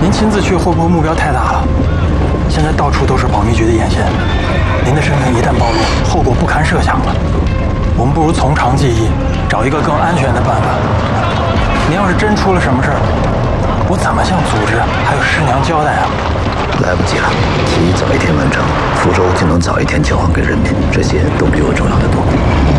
您亲自去会不会目标太大了？现在到处都是保密局的眼线，您的身份一旦暴露，后果不堪设想了。我们不如从长计议，找一个更安全的办法。您要是真出了什么事儿，我怎么向组织还有师娘交代啊？ 来不及了，提议早一天完成，福州就能早一天交还给人民，这些都比我重要的多。